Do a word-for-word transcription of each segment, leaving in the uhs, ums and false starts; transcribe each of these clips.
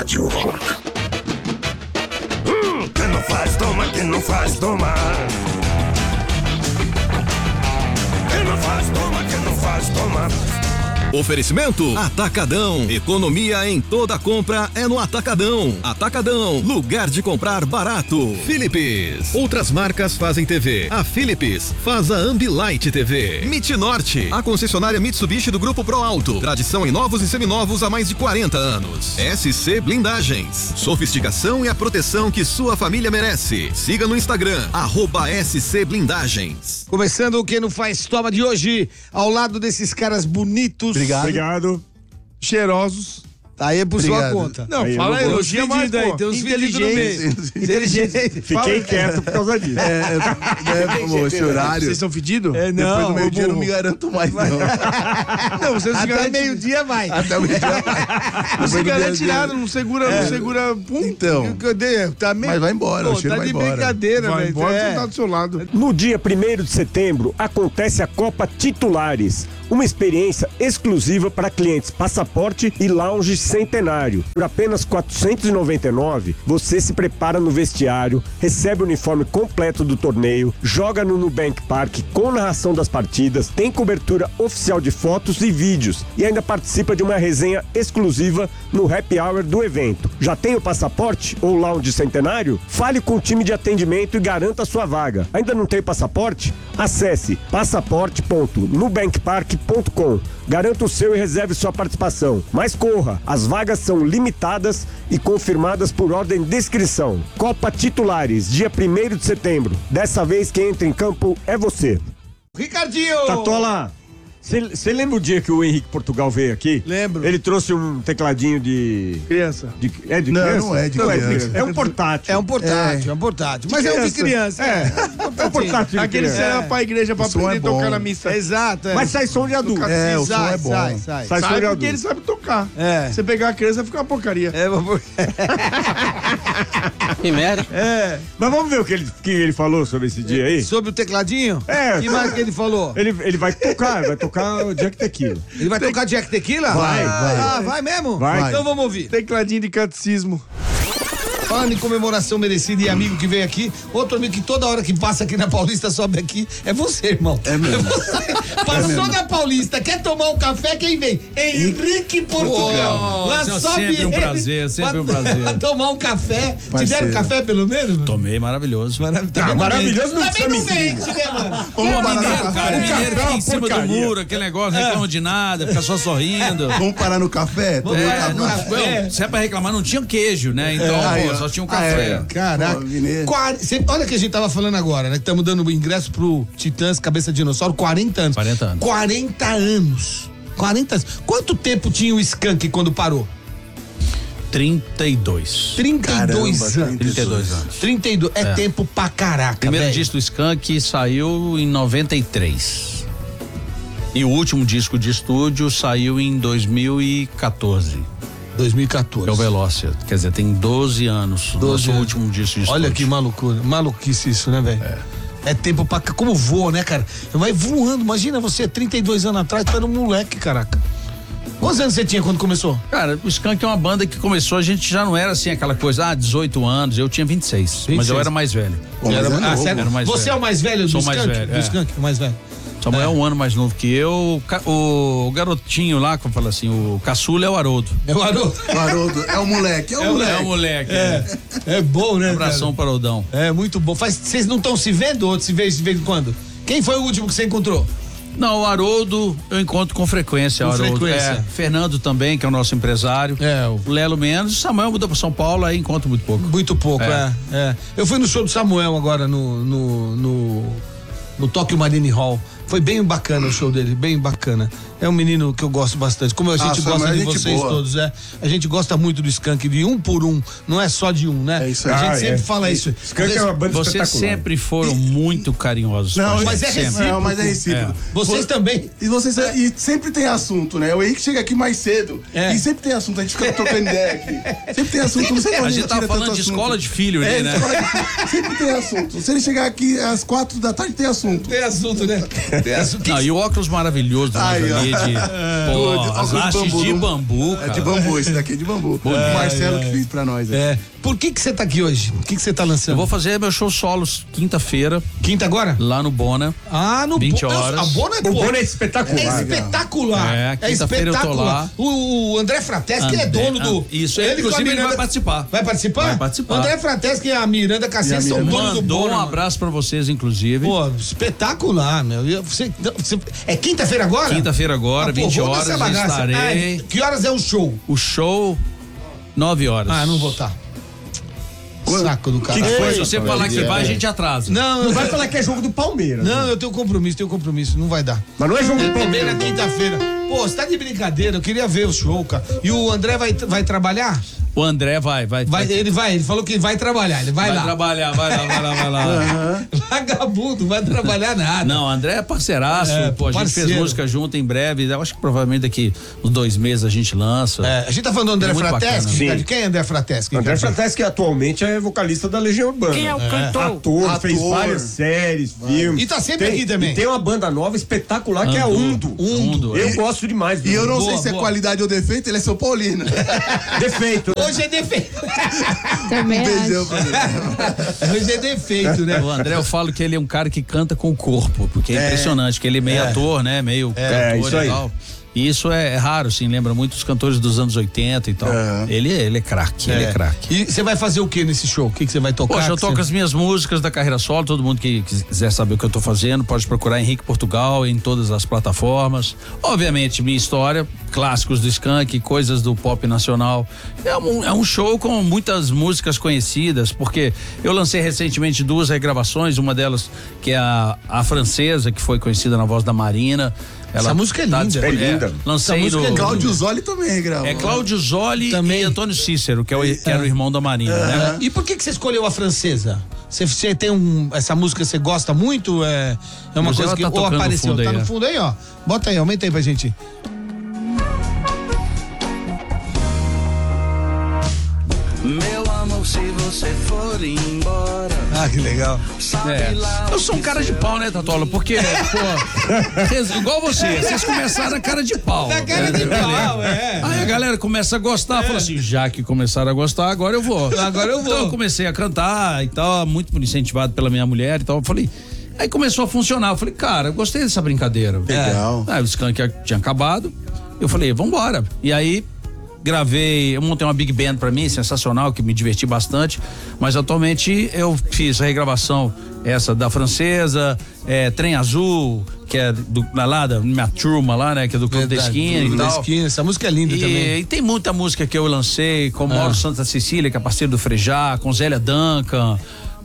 Rádio Rock. Hum, quem não faz, toma, quem não faz, toma. Quem não faz, toma, quem não faz, toma. Oferecimento Atacadão. Economia em toda compra é no Atacadão. Atacadão, lugar de comprar barato. Philips. Outras marcas fazem T V. A Philips faz a Ambilight T V. Mit Norte, a concessionária Mitsubishi do Grupo Pro Alto. Tradição em novos e seminovos há mais de quarenta anos. S C Blindagens. Sofisticação e a proteção que sua família merece. Siga no Instagram, arroba S C Blindagens. Começando o Que Não Faz Toma de hoje, ao lado desses caras bonitos. Obrigado. Obrigado. Cheirosos. Aí é por Obrigado. sua conta. Não, aí fala aí, elogia mais, aí, pô. tem uns fedidos no meio. Inteligente. Fiquei quieto por causa disso. É, é, é esse horário. Vocês são fedidos? É, não. Depois do meio-dia eu não me garanto mais, não. Não, vocês até garante... meio-dia vai. Até meio-dia vai. Não se garante nada, não segura, é. não segura. Pum. Então. Tá meio... Mas vai embora, pô, o cheiro tá vai de embora. brincadeira, vai velho. embora, é. você tá do seu lado. No dia primeiro de setembro, acontece a Copa Titulares. Uma experiência exclusiva para clientes passaporte e lounge centenário. Por apenas quatrocentos e noventa e nove reais, você se prepara no vestiário, recebe o uniforme completo do torneio, joga no Nubank Park com narração das partidas, tem cobertura oficial de fotos e vídeos e ainda participa de uma resenha exclusiva no happy hour do evento. Já tem o passaporte ou lounge centenário? Fale com o time de atendimento e garanta a sua vaga. Ainda não tem passaporte? Acesse passaporte ponto nubank park ponto com. Garanta o seu e reserve sua participação. Mas corra, as vagas são limitadas e confirmadas por ordem de inscrição. Copa Titulares, dia primeiro de setembro. Dessa vez quem entra em campo é você. Ricardinho! Tatola, você lembra o dia que o Henrique Portugal veio aqui? Lembro. Ele trouxe um tecladinho de... Criança. De, é de não, criança? Não, é de não, criança. É um portátil. É um portátil, é, é um portátil. Mas criança. É um de criança. É, é um portátil. Aquele serve pra igreja pra aprender a é tocar na missa. Exato. É. Mas sai som de adulto. É, o sai, som é bom. Sai, sai. Sai, sai som de porque adulto. ele sabe tocar. É. Você pegar a criança, fica uma porcaria. É, uma porcaria. Que merda. É. Mas vamos ver o que ele, que ele falou sobre esse dia aí? Sobre o tecladinho? É. Que mais que ele falou? Ele, ele vai tocar, vai tocar o Jack Tequila. Ele vai Tem... tocar Jack Tequila? Vai, ah, vai. Ah, vai mesmo? Vai. Então vamos ouvir. Tecladinho de catecismo. Falando em comemoração merecida e amigo que veio aqui, outro amigo que toda hora que passa aqui na Paulista sobe aqui, é você, irmão. É mesmo. É você. Passou é na Paulista, quer tomar um café, quem vem? Henrique Portugal. Oh, Lá sobe sempre um ele prazer, sempre pra, um prazer. Pra tomar um café. Parceiro. Tiveram café pelo menos? Tomei, maravilhoso. Maravilhoso. Ah, maravilhoso não Também não precisa mente, né, mano? Vamos parar no Mineiro, cara, café. mineiro fica em cima porcaria. do muro, aquele negócio, não reclama de nada, fica só sorrindo. Vamos parar no café? Vamos É, parar no não, café. não, se é pra reclamar, não tinha queijo, né? Então, É, aí, pô, ó. só tinha um Ah, café. é. Caraca. Pô, mineiro. Quar- Cê- olha que a gente tava falando agora, né? Que estamos dando o ingresso pro Titãs Cabeça de Dinossauro, quarenta anos. quarenta anos. quarenta anos. quarenta anos. Quanto tempo tinha o Skank quando parou? trinta e dois. trinta e dois Caramba, anos. trinta e dois anos. trinta e dois. É, É. tempo pra caraca, Primeiro velho. disco do Skank saiu em noventa e três. E o último disco de estúdio saiu em dois mil e quatorze. dois mil e quatorze. Que é o Velocity. Quer dizer, tem doze anos. doze Nosso anos. último disco de estúdio. Olha que malucura, maluquice isso, né, velho? É. É tempo pra... Como voa, né, cara? Vai voando. Imagina você, trinta e dois anos atrás, tu era um moleque, caraca. Quantos anos você tinha quando começou? Cara, o Skank é uma banda que começou, a gente já não era assim aquela coisa, ah, dezoito anos, eu tinha vinte e seis, vinte e seis. mas eu era mais velho. Pô, mas Era- é ah, novo. sério? Era mais Você velho. é o mais velho do Sou Skank? mais velho, Do é. Skank, o mais velho. Samuel é um ano mais novo que eu, ca- o garotinho lá, como fala assim, o caçula é o Haroldo. É o Haroldo. O Haroldo, é o moleque, é o É moleque. o moleque. É, é bom, né, Abração para o Haroldão. cara? É, muito bom. Faz, vocês não estão se vendo ou se vê de vez em quando? Quem foi o último que você encontrou? Não, o Haroldo eu encontro com frequência. Com o Haroldo. frequência. É, Fernando também, que é o nosso empresário. É, o... O Lelo menos. Samuel mudou para São Paulo, aí encontro muito pouco. Muito pouco, é. É. é. Eu fui no show do Samuel agora no, no, no, no Tokyo Marine Hall. Foi bem bacana o show dele, bem bacana. É um menino que eu gosto bastante. Como a gente Samuel gosta é de gente vocês boa. todos, é. A gente gosta muito do Skank, de um por um. Não é só de um, né? É isso aí. A gente Ah, sempre é. fala isso. Skank é uma banda Vocês espetacular. sempre foram muito carinhosos. com a Não, gente, mas é sempre. recíproco. Não, mas é recíproco. Vocês também. E vocês e sempre tem assunto, né? O Henrique chega aqui mais cedo É. e sempre tem assunto, a gente fica trocando ideia aqui. Sempre tem assunto, não sei de A onde gente ele tava tira falando tanto de assunto. escola de filho ali, É, né? escola de- sempre tem assunto. Se ele chegar aqui às quatro da tarde, tem assunto. assunto. Tem assunto, né? Tem assunto. Não, e o óculos maravilhoso do Aí, ó. ali de pô, De as óculos de hastes bambu, de não- bambu, É cara. de bambu, esse daqui é de bambu. O Marcelo que fez pra nós. aqui. É. Por que que você tá aqui hoje? O que que você tá lançando? Eu vou fazer meu show solos quinta-feira, Quinta agora? lá no Bona. Ah, no vinte Bo- horas. A Bona é, O pô, Bona é espetacular. é espetacular. É, quinta-feira eu tô espetacular. lá. O, o André Frateschi é André- dono do. ah, isso, ele, com a inclusive, ele Miranda- vai participar. Vai participar? Vai participar. O André Frateschi e a Miranda Cassiano são Miranda. donos do Mandou Bona. um mano. abraço pra vocês, inclusive. Pô, espetacular, meu. E Você, você- é quinta-feira agora? Quinta-feira agora, Ah, pô, vinte vou horas, nessa eu bagaça. estarei. Ah, que horas é o show? O show, nove horas. Ah, não vou estar. Saco do cara. Que que foi? Se você falar que você vai, a gente atrasa. Não, Não vai falar que é jogo do Palmeiras. Não, eu tenho compromisso, tenho compromisso, não vai dar. Mas não é jogo do É também Palmeiras. na quinta-feira. Pô, você tá de brincadeira, eu queria ver o show, cara. E o André vai, vai trabalhar? O André vai, vai. Vai, ele vai, ele falou que vai trabalhar, ele vai, vai lá. trabalhar, vai lá, vai lá, vai lá. Vagabundo, vai trabalhar nada. Não, o André é parceiraço, É, pô, a gente parceiro. fez música junto em breve, eu acho que provavelmente daqui uns dois meses a gente lança. É, a gente tá falando do André É muito Frateschi? bacana. Ricardo? Sim. Quem é André Frateschi? André Ricardo? Frateschi atualmente é vocalista da Legião Urbana. Quem é o cantor? Ator, Ator. fez várias séries, filmes. E tá sempre Tem- aqui também. E tem uma banda nova espetacular que é a Undo. Undo. Undo, Eu é. gosto demais. E eu não Boa, sei se é boa. qualidade ou defeito, ele é São Paulino. Defeito. né? Hoje é defeito. Também Beijão acho. pra ele. Hoje é defeito, né? O André, eu falo que ele é um cara que canta com o corpo, porque é, impressionante, que ele é meio ator, né? Meio É, cantor isso e aí. tal. E isso é, é raro, assim, lembra muito os cantores dos anos oitenta e tal. É. Ele, ele é craque, ele é craque. E você vai fazer o que nesse show? O que que você vai tocar? Poxa, eu Que toco você- as minhas músicas da carreira solo, todo mundo que quiser saber o que eu tô fazendo, pode procurar Henrique Portugal em todas as plataformas. Obviamente, minha história, clássicos do Skank, coisas do pop nacional. É um, é um show com muitas músicas conhecidas, porque eu lancei recentemente duas regravações, uma delas que é a, a francesa, que foi conhecida na voz da Marina. Ela Essa música é tá linda. disponível- É linda. Lancei Essa música no, é linda. Cláudio Zoli também gravou. é Cláudio Zoli Também. e Antônio Cícero, que, é o, que era o irmão da Marina, né? E por que que você escolheu a francesa? Você, você tem um. Essa música você gosta muito? É, é uma Mas coisa ela que tá ou tocando no apareceu. fundo Tá aí, no é. fundo aí, ó. Bota aí, aumenta aí pra gente. Meu amor, se você for embora, Ah, que legal. sabe É. lá Eu sou um cara de pau, né, Tatola? Porque, pô, vocês- igual você, vocês começaram a cara de pau. Na cara de pau, é. Aí a galera começa a gostar, fala assim, já que começaram a gostar, agora eu vou. Agora eu vou. Então eu comecei a cantar e tal, muito incentivado pela minha mulher e tal. Eu falei, aí começou a funcionar. Eu falei, cara, eu gostei dessa brincadeira. Legal. Aí o Skank tinha acabado. Eu falei, vambora. E aí gravei, eu montei uma big band pra mim, sensacional, que me diverti bastante, mas atualmente eu fiz a regravação essa da francesa, é, Trem Azul, que é do, lá da minha turma lá, né, que é do Clube da Esquina e Clube da tal. Esquina, essa música é linda E, também. e tem muita música que eu lancei, com Mauro Santa Cecília, que é parceiro do Frejá, com Zélia Duncan,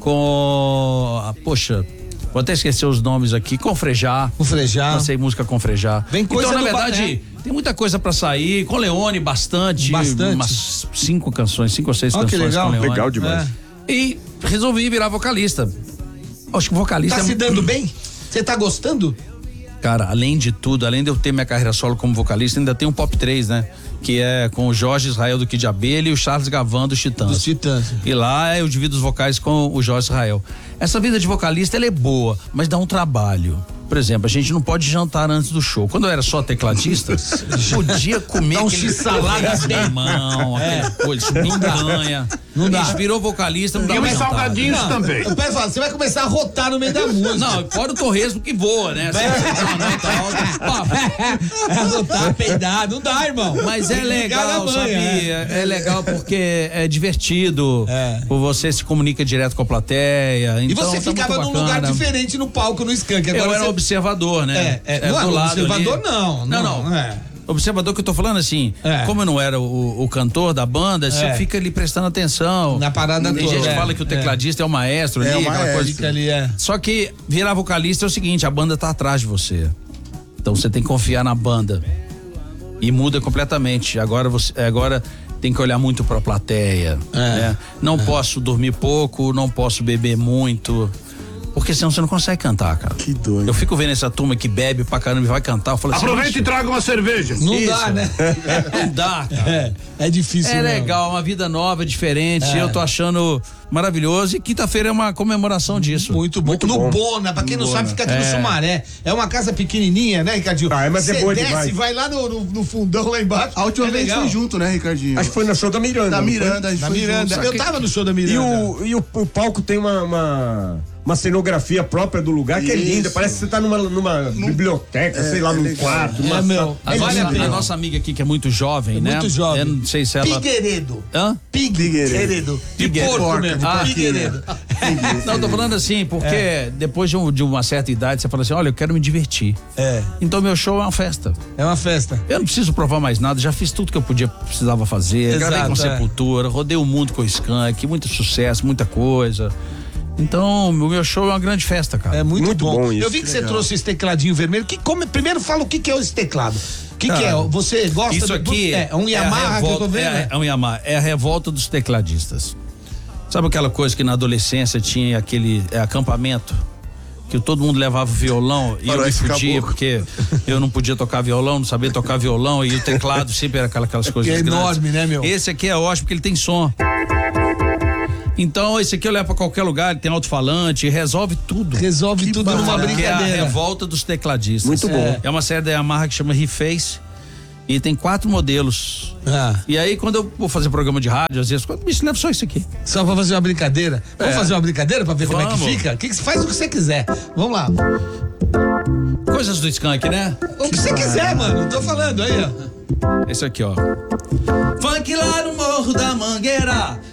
com, ah, poxa, vou até esquecer os nomes aqui, com Frejá. Com Frejá. Lancei música com Frejá. Vem coisa então, na do ba- verdade, tem muita coisa pra sair. Com Leone, bastante. Bastante. Umas cinco canções, cinco ou seis Ó, que canções legal. com Leone. Legal demais. É. E resolvi virar vocalista. Acho que vocalista Tá é se mu- dando bem? Você tá gostando? Cara, além de tudo, além de eu ter minha carreira solo como vocalista, ainda tem um Pop três, né? Que é com o Jorge Israel do Kid Abelha e o Charles Gavan dos Titãs. Dos Titãs. E lá eu divido os vocais com o Jorge Israel. Essa vida de vocalista, ela é boa, mas dá um trabalho. Por exemplo, a gente não pode jantar antes do show. Quando eu era só tecladista, podia comer Dá um aquele x-salada de limão, aquele coisa, pinganha. Não dá. A gente virou vocalista, não dá pra jantar. também. Eu peço, você vai começar a rotar no meio da música. Não, fora o torresmo que voa, né? Você tá na nota alta, pá. É rotar, peidar, não dá, irmão. Mas é Tem que ligar legal, na manha, sabia? É. legal porque é divertido. É. Você se comunica direto com a plateia. E Então, você tá ficava muito num lugar bacana. diferente no palco, no Skank. Agora Eu era você... observador, né? É, é, não, do lado observador ali. não, Não, não, não. é. Observador que eu tô falando assim, É. como eu não era o, o cantor da banda, É. você fica ali prestando atenção. Na parada Tem toda, gente que é, fala que o tecladista é, o maestro É ali, o aquela maestro. coisa. Fica ali, é. Só que virar vocalista é o seguinte, a banda tá atrás de você. Então você tem que confiar na banda. E muda completamente. Agora você, agora tem que olhar muito pra plateia. É. Né? Não posso dormir pouco, não posso beber muito. Porque senão você não consegue cantar, cara. Que doido. Eu fico vendo essa turma que bebe pra caramba e vai cantar. Eu falo assim, Aproveita e traga uma cerveja. Não Isso. dá, né? não dá, cara. É, é difícil. É mesmo. legal, uma vida nova, diferente. É. Eu tô achando maravilhoso. E quinta-feira é uma comemoração disso. Muito bom. Muito no bom. Bona, pra quem não sabe, fica aqui no Sumaré. É uma casa pequenininha, né, Ricardinho? Ah, mas é Cê boa desce, demais. vai lá no, no, no fundão, lá embaixo. A última é vez a gente legal. foi junto, né, Ricardinho? Acho que foi no show da Miranda. Da não foi? Miranda, a gente Da foi Miranda. junto. Eu tava no show da Miranda. E, o, e o, o palco tem uma, uma, uma cenografia própria do lugar que é Isso. linda. Parece que você tá numa, numa biblioteca, sei lá, é num legal. quarto. É, numa meu. A, É nossa, vale a pena. a nossa amiga aqui, que é muito jovem, É né? muito jovem. Eu não sei se ela. Pigueredo. Hã? Pigueredo. De Pigueredo. porco Porca, mesmo. de Ah, porquinho. Pigueredo. Não, tô falando assim, porque depois de, um- de uma certa idade, você fala assim: olha, eu quero me divertir. É. Então meu show é uma festa. É uma festa. Eu não preciso provar mais nada, já fiz tudo que eu podia, precisava fazer. Exato, Gravei com é. Sepultura, rodei o mundo com o Skank, muito sucesso, muita coisa. Então, o meu show é uma grande festa, cara. É muito, Muito bom. bom isso. Eu vi que você trouxe esse tecladinho vermelho. Que, como, primeiro fala o que, que é esse teclado. O que, que Cara, é? Você gosta Isso do- aqui É, é um a Yamaha que eu tô revolta- vendo. É, né? é um Yamaha, é a revolta dos tecladistas. Sabe aquela coisa que na adolescência tinha aquele é, acampamento? Que todo mundo levava o violão e eu me Parece fudia caboclo. porque eu não podia tocar violão, não sabia tocar violão e o teclado sempre era aquela- aquelas coisas é grandes. enorme, né, meu? Esse aqui é ótimo porque ele tem som. Então esse aqui eu levo pra qualquer lugar, ele tem alto-falante, resolve tudo. Resolve Que tudo bacana. numa Que é a brincadeira. revolta dos tecladistas. Muito bom. É uma série da Yamaha que chama Reface e tem quatro modelos. Ah, E aí, quando eu vou fazer programa de rádio, às vezes, quando me leva só isso aqui. só pra fazer uma brincadeira. Vamos É. fazer uma brincadeira pra ver como é Vamos. que fica? Que que, faz o que você quiser. Vamos lá. Coisas do Skank, né? O que você quiser, mano. Tô falando aí, ó. Esse aqui, ó. Funk lá no Morro da Mangueira,